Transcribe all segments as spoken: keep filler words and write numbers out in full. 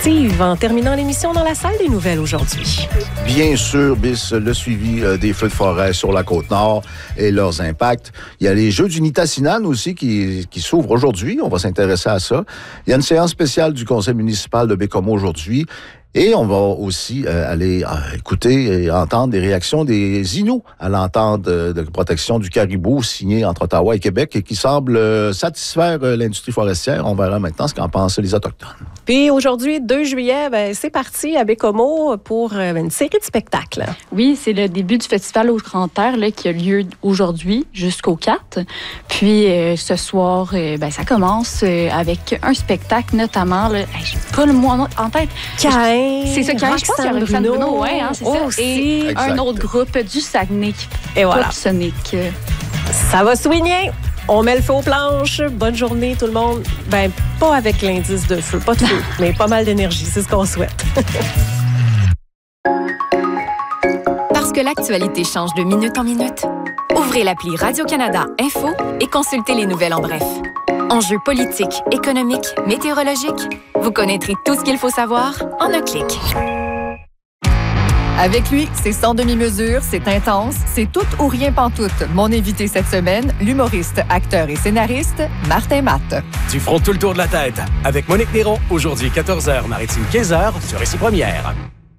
Steve, en terminant l'émission dans la salle des nouvelles aujourd'hui. Bien sûr, Bis, le suivi euh, des feux de forêt sur la Côte-Nord et leurs impacts. Il y a les Jeux du Nitassinan aussi qui, qui s'ouvrent aujourd'hui. On va s'intéresser à ça. Il y a une séance spéciale du conseil municipal de Baie-Comeau aujourd'hui. Et on va aussi euh, aller euh, écouter et entendre des réactions des Inuits à l'entente de, de protection du caribou signée entre Ottawa et Québec et qui semble euh, satisfaire euh, l'industrie forestière. On verra maintenant ce qu'en pensent les Autochtones. Puis aujourd'hui, deux juillet, ben, c'est parti à Baie-Comeau pour euh, une série de spectacles. Oui, c'est le début du festival au Grand Air là, qui a lieu aujourd'hui jusqu'au quatre. Puis euh, ce soir, euh, ben, ça commence euh, avec un spectacle notamment. Là, j'ai pas le mot en tête. Caïn. C'est ça, Caïn. Je pense qu'il y a Roxane Bruno, ouais, hein, c'est ça. Aussi. Et Exact. Un autre groupe du Saguenay qui Et voilà. Pop Sonic. Ça va soigner. On met le feu aux planches. Bonne journée, tout le monde. Ben, pas avec l'indice de feu, pas de feu, mais pas mal d'énergie. C'est ce qu'on souhaite. Parce que l'actualité change de minute en minute, ouvrez l'appli Radio-Canada Info et consultez les nouvelles en bref. Enjeux politiques, économiques, météorologiques, vous connaîtrez tout ce qu'il faut savoir en un clic. Avec lui, c'est sans demi-mesure, c'est intense, c'est tout ou rien pantoute. Mon invité cette semaine, l'humoriste, acteur et scénariste, Martin Matt. Tu frôles tout le tour de la tête avec Monique Néron, aujourd'hui quatorze heures, Maritime quinze heures, sur Récit Première.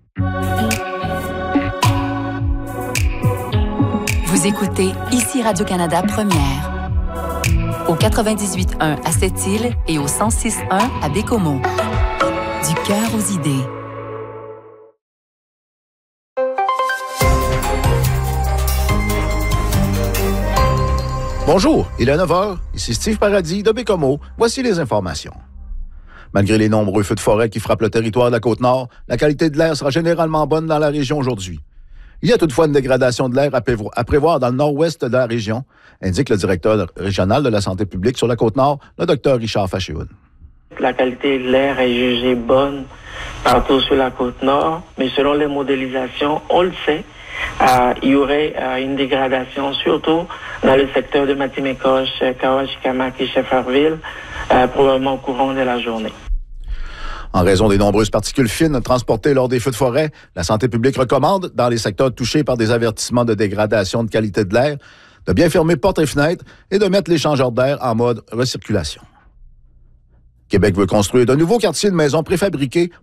Vous écoutez ici Radio-Canada Première. Au quatre-vingt-dix-huit point un à Sept-Îles et au cent six point un à Baie-Comeau. Du cœur aux idées. Bonjour, il est neuf heures. Ici Steve Paradis de Baie-Comeau. Voici les informations. Malgré les nombreux feux de forêt qui frappent le territoire de la Côte-Nord, la qualité de l'air sera généralement bonne dans la région aujourd'hui. Il y a toutefois une dégradation de l'air à prévoir dans le nord-ouest de la région, indique le directeur régional de la santé publique sur la Côte-Nord, le docteur Richard Fachéhoun. La qualité de l'air est jugée bonne partout sur la Côte-Nord, mais selon les modélisations, on le sait, euh, il y aurait euh, une dégradation, surtout dans le secteur de Matimekos, Kawashikamak et Shefferville, euh, probablement au courant de la journée. En raison des nombreuses particules fines transportées lors des feux de forêt, la santé publique recommande, dans les secteurs touchés par des avertissements de dégradation de qualité de l'air, de bien fermer portes et fenêtres et de mettre l'échangeur d'air en mode recirculation. Québec veut construire de nouveaux quartiers de maisons préfabriquées